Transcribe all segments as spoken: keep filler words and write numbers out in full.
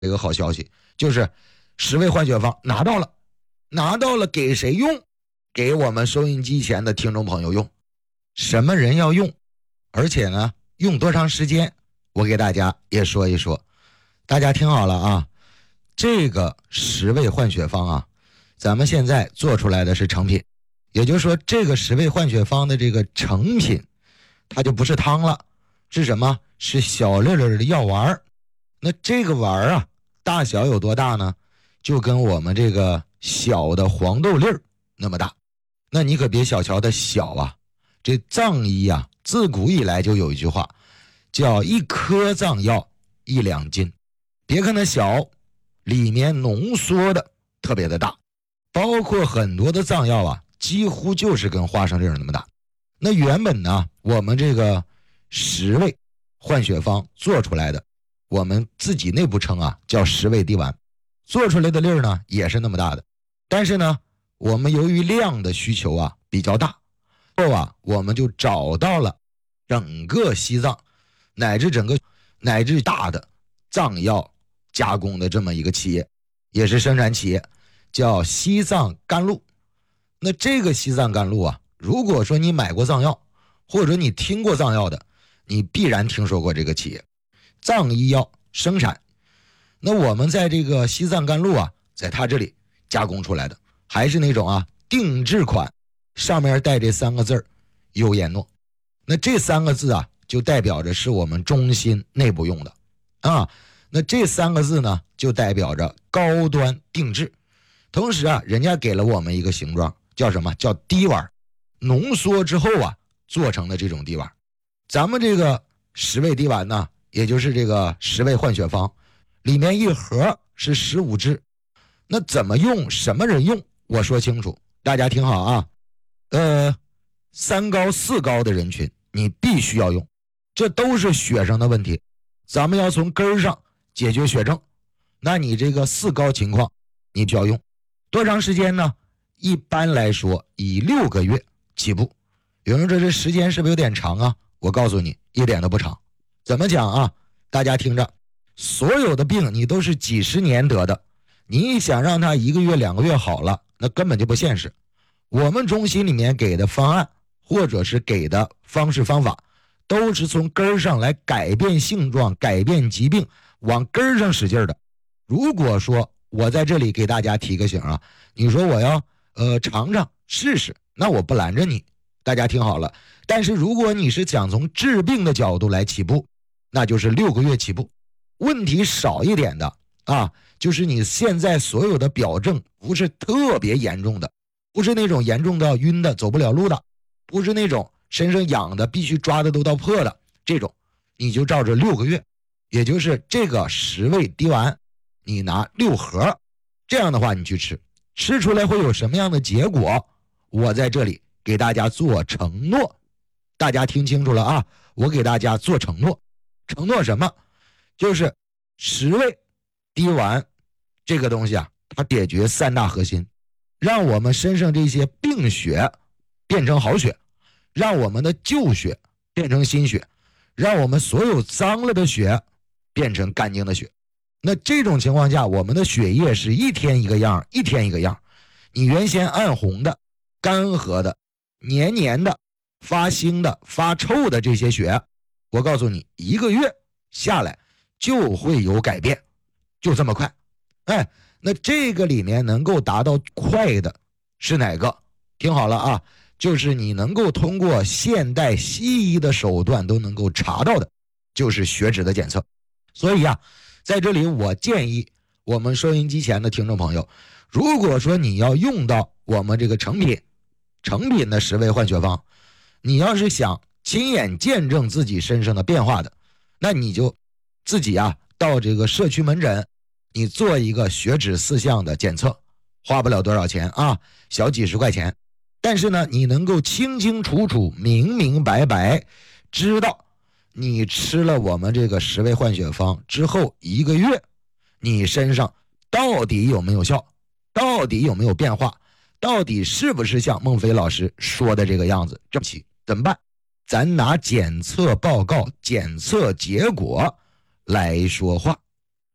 这个好消息，就是十味换血方拿到了，拿到了给谁用？给我们收音机前的听众朋友用。什么人要用？而且呢，用多长时间？我给大家也说一说。大家听好了啊，这个十味换血方啊，咱们现在做出来的是成品，也就是说这个十味换血方的这个成品，它就不是汤了，是什么？是小粒粒的药丸。那这个丸啊，大小有多大呢？就跟我们这个小的黄豆粒儿那么大。那你可别小瞧的小啊，这藏医啊，自古以来就有一句话，叫一颗藏药一两斤。别看它小，里面浓缩的特别的大，包括很多的藏药啊，几乎就是跟花生粒儿那么大。那原本呢，我们这个十味换血方做出来的，我们自己内部称啊叫十味滴丸，做出来的粒儿呢也是那么大的。但是呢，我们由于量的需求啊比较大，后啊我们就找到了整个西藏乃至整个乃至大的藏药加工的这么一个企业，也是生产企业，叫西藏甘露。那这个西藏甘露啊，如果说你买过藏药，或者你听过藏药的，你必然听说过这个企业。藏医药生产，那我们在这个西藏甘露啊，在它这里加工出来的，还是那种啊定制款，上面带这三个字儿优颜诺。那这三个字啊，就代表着是我们中心内部用的啊。那这三个字呢，就代表着高端定制。同时啊，人家给了我们一个形状，叫什么？叫滴丸，浓缩之后啊，做成的这种滴丸。咱们这个十味滴丸呢，也就是这个十味换血方，里面一盒是十五支。那怎么用？什么人用？我说清楚，大家听好啊。呃，三高四高的人群，你必须要用，这都是血上的问题，咱们要从根儿上解决血症。那你这个四高情况，你就要用多长时间呢？一般来说以六个月起步。有人说这时间是不是有点长啊？我告诉你，一点都不长。怎么讲啊？大家听着，所有的病你都是几十年得的，你想让它一个月两个月好了，那根本就不现实。我们中心里面给的方案，或者是给的方式方法，都是从根儿上来改变性状，改变疾病，往根儿上使劲的。如果说我在这里给大家提个醒啊，你说我要呃尝尝试试，那我不拦着你，大家听好了。但是如果你是想从治病的角度来起步，那就是六个月起步。问题少一点的啊，就是你现在所有的表症不是特别严重的，不是那种严重到晕的走不了路的，不是那种身上痒的必须抓的都到破的，这种你就照着六个月，也就是这个十味滴丸，你拿六盒，这样的话你去吃，吃出来会有什么样的结果？我在这里给大家做承诺，大家听清楚了啊！我给大家做承诺，承诺什么？就是十味滴丸这个东西啊，它解决三大核心，让我们身上这些病血变成好血，让我们的旧血变成新血，让我们所有脏了的血变成干净的血。那这种情况下，我们的血液是一天一个样，一天一个样。你原先暗红的、干涸的、黏黏的、发腥的、发臭的这些血，我告诉你，一个月下来就会有改变，就这么快。哎，那这个里面能够达到快的是哪个？听好了啊，就是你能够通过现代西医的手段都能够查到的，就是血脂的检测。所以啊，在这里我建议我们收音机前的听众朋友，如果说你要用到我们这个成品成品的十味换血方，你要是想亲眼见证自己身上的变化的，那你就自己啊到这个社区门诊，你做一个血脂四项的检测，花不了多少钱啊，小几十块钱。但是呢，你能够清清楚楚、明明白白知道你吃了我们这个十味换血方之后一个月，你身上到底有没有效，到底有没有变化，到底是不是像孟非老师说的这个样子。对不起，怎么办？咱拿检测报告、检测结果来说话。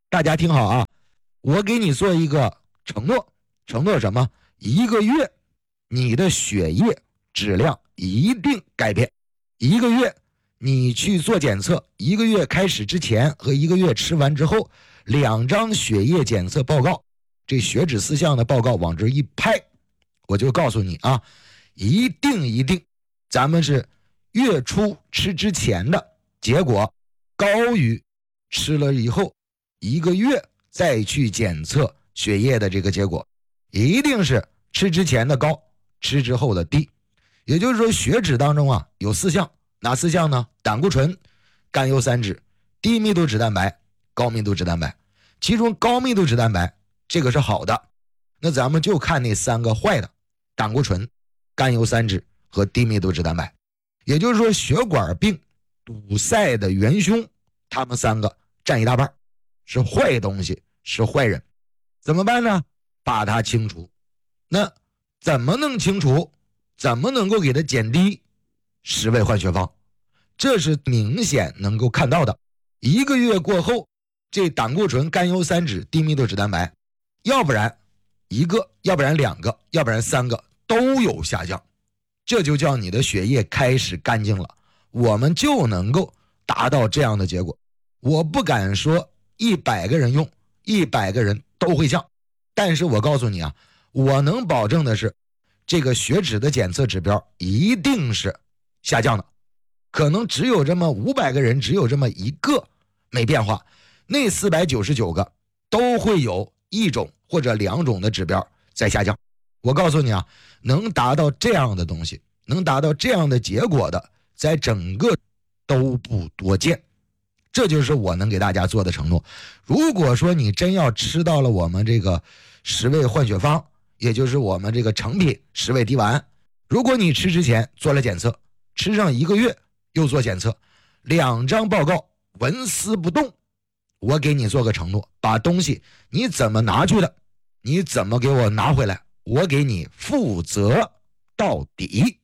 大家听好啊，我给你做一个承诺，承诺什么？一个月你的血液质量一定改变。一个月你去做检测，一个月开始之前和一个月吃完之后，两张血液检测报告，这血脂四项的报告往这一拍，我就告诉你啊，一定一定咱们是月初吃之前的结果高于吃了以后一个月再去检测血液的这个结果，一定是吃之前的高，吃之后的低。也就是说血脂当中啊有四项，哪四项呢？胆固醇、甘油三酯、低密度脂蛋白、高密度脂蛋白。其中高密度脂蛋白这个是好的，那咱们就看那三个坏的，胆固醇、甘油三酯和低密度脂蛋白。也就是说血管病堵塞的元凶，他们三个占一大半，是坏东西，是坏人。怎么办呢？把它清除。那怎么能清除？怎么能够给它减低？十味换血方，这是明显能够看到的。一个月过后，这胆固醇、甘油三酯、低密度脂蛋白，要不然一个，要不然两个，要不然三个都有下降，这就叫你的血液开始干净了，我们就能够达到这样的结果。我不敢说一百个人用一百个人都会降，但是我告诉你啊，我能保证的是这个血脂的检测指标一定是下降的，可能只有这么五百个人只有这么一个没变化，那四百九十九个都会有一种或者两种的指标在下降。我告诉你啊，能达到这样的东西，能达到这样的结果的，在整个都不多见。这就是我能给大家做的承诺。如果说你真要吃到了我们这个十味换血方，也就是我们这个成品十味滴丸，如果你吃之前做了检测，吃上一个月又做检测，两张报告纹丝不动，我给你做个承诺，把东西你怎么拿去的，你怎么给我拿回来，我给你负责到底。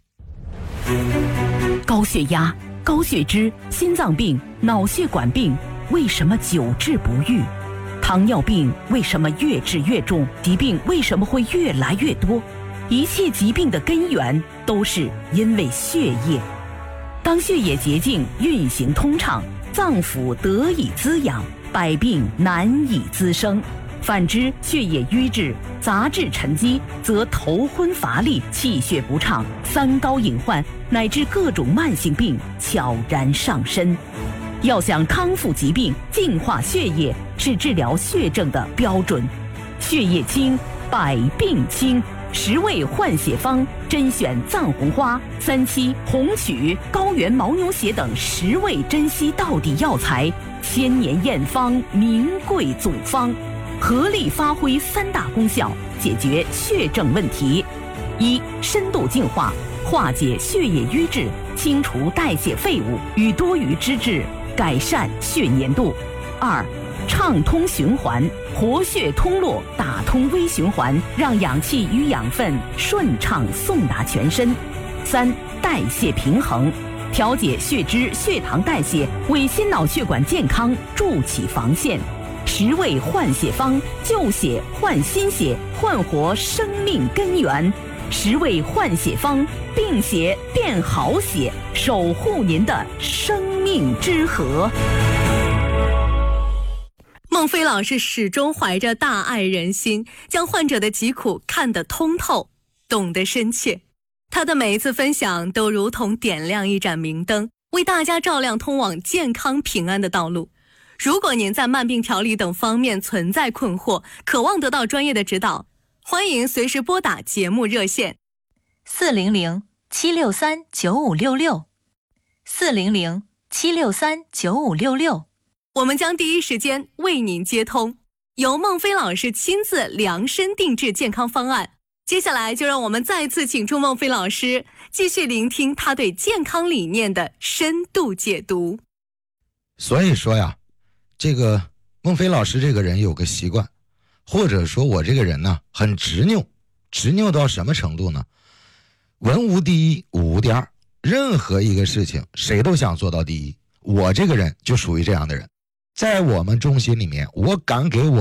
高血压、高血脂、心脏病、脑血管病为什么久治不愈？糖尿病为什么越治越重？疾病为什么会越来越多？一切疾病的根源都是因为血液。当血液洁净运行通畅，脏腑得以滋养，百病难以滋生。反之，血液瘀滞、杂质沉积，则头昏乏力、气血不畅、三高隐患乃至各种慢性病悄然上身。要想康复疾病、净化血液，是治疗血症的标准。血液清，百病清。十味换血方甄选藏红花、三七、红曲、高原牦牛血等十味珍稀到底药材，千年验方，名贵组方，合力发挥三大功效，解决血症问题：一、深度净化，化解血液瘀滞，清除代谢废物与多余脂质，改善血粘度；二、畅通循环，活血通络，打通微循环，让氧气与养分顺畅送达全身；三、代谢平衡，调节血脂、血糖代谢，为心脑血管健康筑起防线。十味换血方，旧血换新血，焕活生命根源。十味换血方，病血变好血，守护您的生命之河。 孟非老师始终怀着大爱人心，将患者的疾苦看得通透，懂得深切。他的每一次分享都如同点亮一盏明灯，为大家照亮通往健康平安的道路。如果您在慢病调理等方面存在困惑，渴望得到专业的指导，欢迎随时拨打节目热线四零零七六三九五六六四零零七六三九五六六， 我们将第一时间为您接通，由孟非老师亲自量身定制健康方案。接下来就让我们再次请出孟非老师，继续聆听他对健康理念的深度解读。 所以说呀，这个孟非老师这个人有个习惯，或者说我这个人呢很执拗，执拗到什么程度呢？文无第一，武无第二，任何一个事情谁都想做到第一，我这个人就属于这样的人。 在我们中心里面，我敢给我